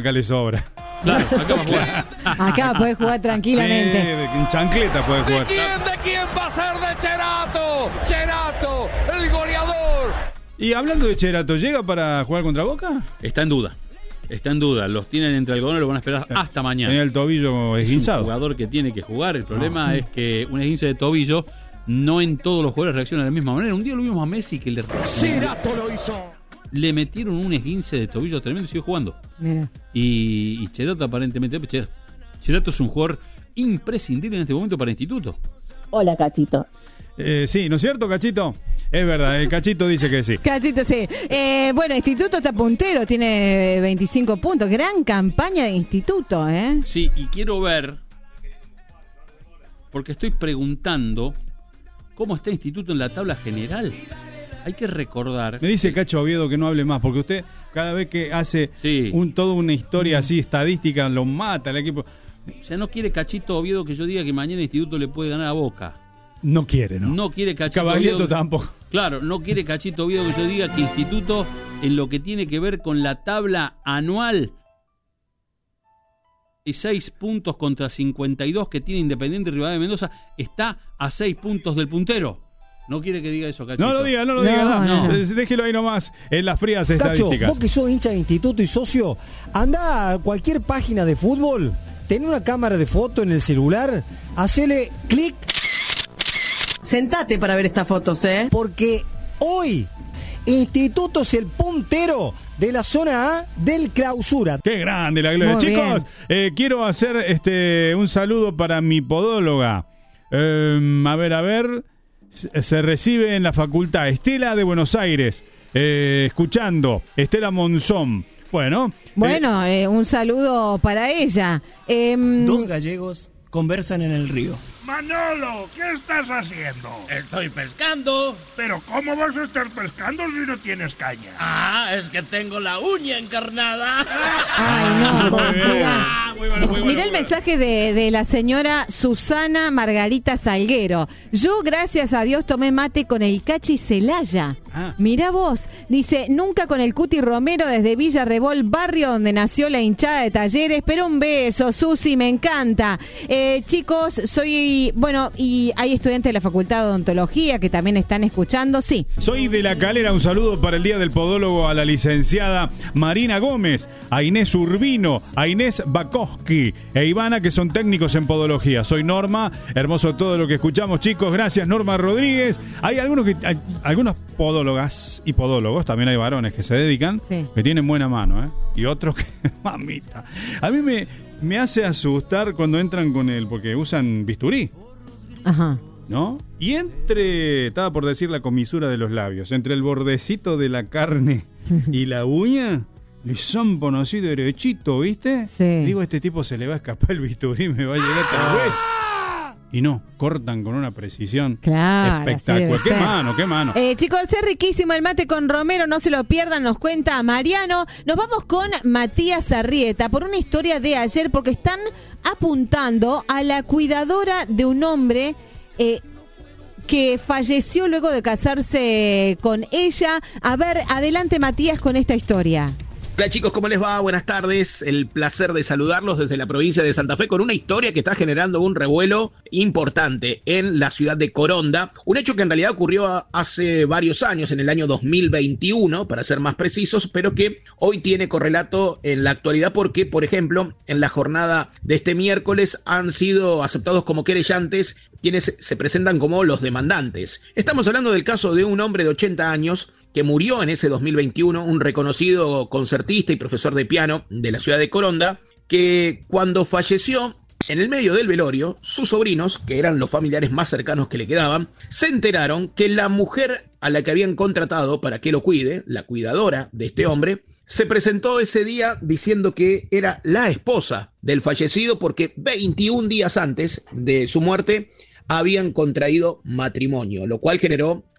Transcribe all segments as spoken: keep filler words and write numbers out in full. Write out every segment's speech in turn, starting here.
acá le sobra. Claro, acá va a jugar. Acá podés jugar tranquilamente. Sí, de- en chancleta puede jugar. ¿De quién, de quién va a ser de Cherato? Cherato, el goleador. Y hablando de Cherato, ¿llega para jugar contra Boca? Está en duda. Está en duda. Los tienen entre algodones, lo van a esperar hasta mañana. Tenía el tobillo Es un esguinzado. jugador que tiene que jugar. El problema Ah. es que un esguince de tobillo no en todos los jugadores reacciona de la misma manera. Un día lo vimos a Messi que le, Cherato lo hizo. le metieron un esguince de tobillo tremendo y siguió jugando. Mira. Y, y Cherato aparentemente... Cher- Cherato es un jugador imprescindible en este momento para Instituto. Hola, Cachito. Eh, sí, ¿no es cierto, Cachito? Es verdad, el Cachito dice que sí. Cachito, sí. Eh, bueno, Instituto está puntero, tiene veinticinco puntos. Gran campaña de Instituto, ¿eh? Sí, y quiero ver, porque estoy preguntando cómo está Instituto en la tabla general. Hay que recordar... Me dice Cacho Oviedo que no hable más, porque usted cada vez que hace Sí. un, toda una historia así estadística, lo mata al equipo. O sea, no quiere Cachito Oviedo que yo diga que mañana Instituto le puede ganar a Boca. No quiere, ¿no? No quiere Cachito Cavaliento Oviedo. tampoco. Claro, no quiere Cachito Oviedo que yo diga que Instituto, en lo que tiene que ver con la tabla anual, y seis puntos contra cincuenta y dos que tiene Independiente y Rivadavia de Mendoza, está a seis puntos del puntero. No quiere que diga eso, Cachito. No lo diga, no lo No, diga. no. no, no. Eh, Déjelo ahí nomás, en las frías Cacho, estadísticas. vos que sos hincha de Instituto y socio, anda a cualquier página de fútbol, ten una cámara de foto en el celular, hacele clic, Sentate para ver estas fotos, ¿eh? porque hoy Instituto es el puntero de la zona A del clausura. Qué grande la gloria. Muy Chicos, eh, quiero hacer este un saludo para mi podóloga. Eh, a ver, a ver. Se, se recibe en la facultad Estela de Buenos Aires. Eh, escuchando. Estela Monzón. Bueno. Bueno, eh, un saludo para ella. Em, Dos gallegos conversan en el río. Manolo, ¿qué estás haciendo? Estoy pescando. Pero ¿cómo vas a estar pescando si no tienes caña? Ah, es que tengo la uña encarnada. Ay, no, Muy bien. mira. Ah, muy bueno, muy bueno, Mirá el muy bueno. mensaje de, de la señora Susana Margarita Salguero. Yo, gracias a Dios, tomé mate con el Cachi Celaya. Ah. Mirá vos. Dice, nunca con el Cuti Romero desde Villa Rebol, barrio donde nació la hinchada de Talleres. Pero un beso, Susi, me encanta. Eh, chicos, soy... Bueno, y hay estudiantes de la Facultad de Odontología que también están escuchando. Sí. Soy de La Calera, un saludo para el Día del Podólogo a la licenciada Marina Gómez, a Inés Urbino, a Inés Bakowski e Ivana, que son técnicos en podología. Soy Norma, hermoso todo lo que escuchamos, chicos. Gracias, Norma Rodríguez. Hay algunos que hay, algunos podólogas y podólogos, también hay varones que se dedican, Sí. que tienen buena mano, ¿eh? Y otros que, mamita. A mí me, me hace asustar cuando entran con el, porque usan bisturí. Ajá. ¿No? Y entre, estaba por decir la comisura de los labios, entre el bordecito de la carne y la uña, le zampan así derechito, ¿viste? Sí. Digo, este tipo se le va a escapar el bisturí, me va a llegar hasta el hueso. Y no, cortan con una precisión Claro, así espectacular. debe Qué ser. mano, qué mano. Eh, chicos, es riquísimo el mate con Romero, no se lo pierdan, nos cuenta Mariano. Nos vamos con Matías Arrieta por una historia de ayer, porque están apuntando a la cuidadora de un hombre eh, que falleció luego de casarse con ella. A ver, adelante Matías con esta historia. Hola chicos, ¿cómo les va? Buenas tardes. El placer de saludarlos desde la provincia de Santa Fe con una historia que está generando un revuelo importante en la ciudad de Coronda. Un hecho que en realidad ocurrió hace varios años, en el año dos mil veintiuno, para ser más precisos, pero que hoy tiene correlato en la actualidad porque, por ejemplo, en la jornada de este miércoles han sido aceptados como querellantes quienes se presentan como los demandantes. Estamos hablando del caso de un hombre de ochenta años que murió en ese dos mil veintiuno, un reconocido concertista y profesor de piano de la ciudad de Coronda, que cuando falleció, en el medio del velorio, sus sobrinos, que eran los familiares más cercanos que le quedaban, se enteraron que la mujer a la que habían contratado para que lo cuide, la cuidadora de este hombre, se presentó ese día diciendo que era la esposa del fallecido porque veintiún días antes de su muerte habían contraído matrimonio, lo cual generó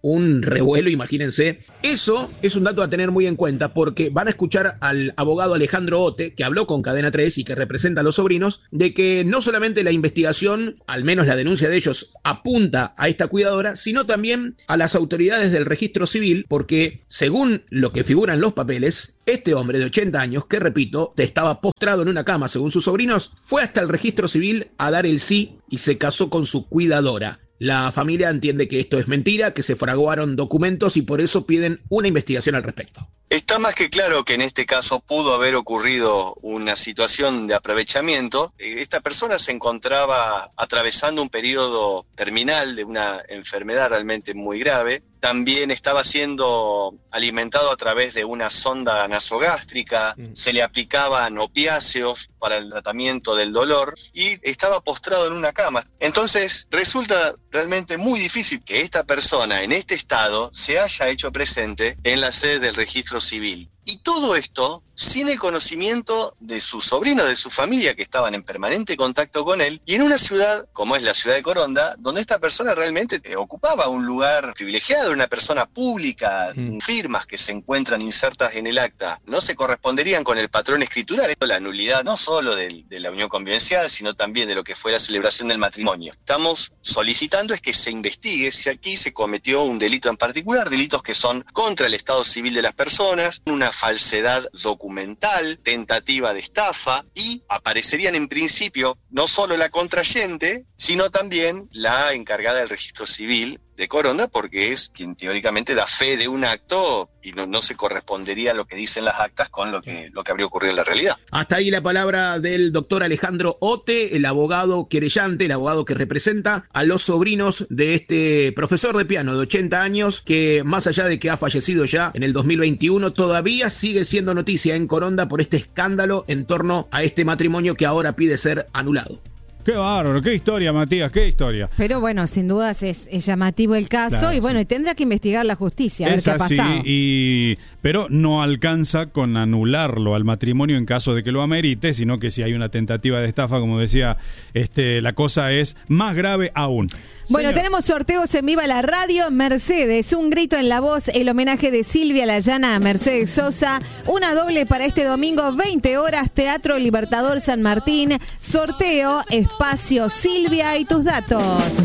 un revuelo, imagínense. Eso es un dato a tener muy en cuenta porque van a escuchar al abogado Alejandro Ote, que habló con Cadena tres y que representa a los sobrinos, de que no solamente la investigación, al menos la denuncia de ellos, apunta a esta cuidadora, sino también a las autoridades del registro civil, porque según lo que figura en los papeles, este hombre de ochenta años, que repito, estaba postrado en una cama según sus sobrinos, fue hasta el registro civil a dar el sí y se casó con su cuidadora. La familia entiende que esto es mentira, que se fraguaron documentos y por eso piden una investigación al respecto. Está más que claro que en este caso pudo haber ocurrido una situación de aprovechamiento. Esta persona se encontraba atravesando un periodo terminal de una enfermedad realmente muy grave. También estaba siendo alimentado a través de una sonda nasogástrica, mm. se le aplicaban opiáceos para el tratamiento del dolor y estaba postrado en una cama. Entonces resulta realmente muy difícil que esta persona en este estado se haya hecho presente en la sede del registro civil. Y todo esto sin el conocimiento de sus sobrinos, de su familia, que estaban en permanente contacto con él, y en una ciudad como es la ciudad de Coronda, donde esta persona realmente ocupaba un lugar privilegiado, una persona pública, mm. firmas que se encuentran insertas en el acta, no se corresponderían con el patrón escritural. Esto, la nulidad no solo de, de la unión convivencial, sino también de lo que fue la celebración del matrimonio. Estamos solicitando es que se investigue si aquí se cometió un delito en particular, delitos que son contra el estado civil de las personas, una falsedad documental, tentativa de estafa, y aparecerían en principio no solo la contrayente, sino también la encargada del registro civil de Coronda, porque es quien teóricamente da fe de un acto y no, no se correspondería lo que dicen las actas con lo que, lo que habría ocurrido en la realidad. Hasta ahí la palabra del doctor Alejandro Ote, el abogado querellante, el abogado que representa a los sobrinos de este profesor de piano de ochenta años, que más allá de que ha fallecido ya en el dos mil veintiuno, todavía sigue siendo noticia en Coronda por este escándalo en torno a este matrimonio que ahora pide ser anulado. Qué bárbaro, qué historia, Matías, qué historia. Pero bueno, sin dudas es, es llamativo el caso, claro, y bueno, sí. tendrá que investigar la justicia a es ver qué así, ha pasado. Y, pero no alcanza con anularlo al matrimonio en caso de que lo amerite, sino que si hay una tentativa de estafa, como decía, este, la cosa es más grave aún. Bueno, Señor. Tenemos sorteos en Viva la Radio. Mercedes, un grito en la voz, el homenaje de Silvia Layana a Mercedes Sosa. Una doble para este domingo, veinte horas, Teatro Libertador San Martín. Sorteo, espacio Silvia y tus datos.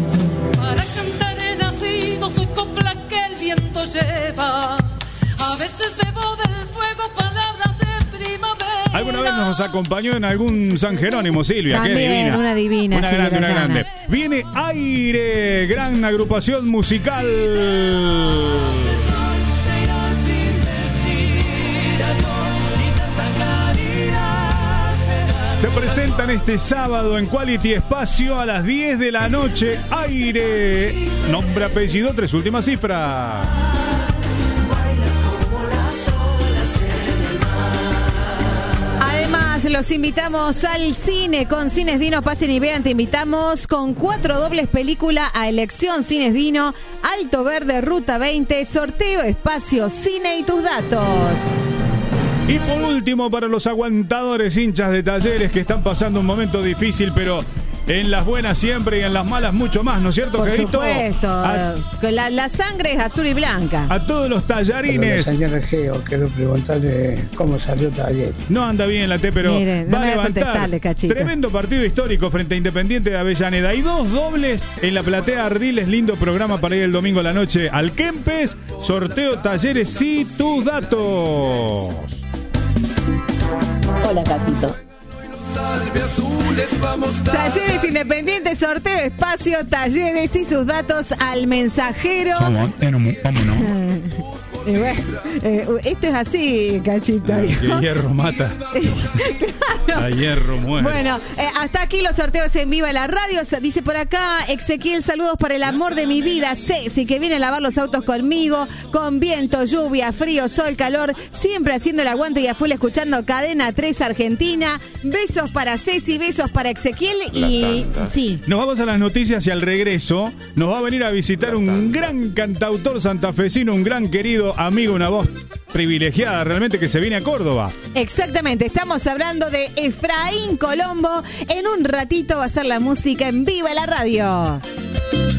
Para cantar he nacido, soy copla que el viento lleva. A veces bebo del fuego palabras de primavera. Alguna vez nos acompañó en algún San Jerónimo, Silvia. También, qué divina. una divina. Una Silvia grande, una Layana. grande. Viene Aire, gran agrupación musical. Se presentan este sábado en Quality Espacio a las diez de la noche. Aire, nombre, apellido, tres últimas cifras. Además, los invitamos al cine con Cines Dino. Pasen y vean, te invitamos con cuatro dobles película a elección. Cines Dino, Alto Verde, Ruta veinte, sorteo, espacio, cine y tus datos. Y por último, para los aguantadores hinchas de Talleres que están pasando un momento difícil, pero en las buenas siempre y en las malas mucho más, ¿no es cierto, Por Keito? supuesto, A, la, la sangre es azul y blanca. A todos los tallarines. Señor Geo, quiero preguntarle cómo salió Talleres. No anda bien la T, pero Mire, no va a me voy a levantar. contestarle, cachito. Tremendo partido histórico frente a Independiente de Avellaneda. Y dos dobles en la platea Ardiles. Lindo programa para ir el domingo a la noche al Kempes. Sorteo Talleres y tus datos. Hola, Cachito. Talleres Independientes, sorteo, espacio, Talleres y sus datos al mensajero. Vamos, vámonos. Eh, bueno, eh, esto es así, Cachito. Ay, que hierro mata. Claro. A hierro muere. Bueno, eh, hasta aquí los sorteos en Viva la Radio. Dice por acá Ezequiel, saludos para el amor de mi vida, Ceci, que viene a lavar los autos conmigo, con viento, lluvia, frío, sol, calor, siempre haciendo el aguante y a full escuchando Cadena tres Argentina. Besos para Ceci, besos para Ezequiel y sí. Nos vamos a las noticias y al regreso nos va a venir a visitar un gran cantautor santafesino, un gran querido amigo, una voz privilegiada realmente que se viene a Córdoba. Exactamente, estamos hablando de Efraín Colombo. En un ratito va a ser la música en Viva la Radio.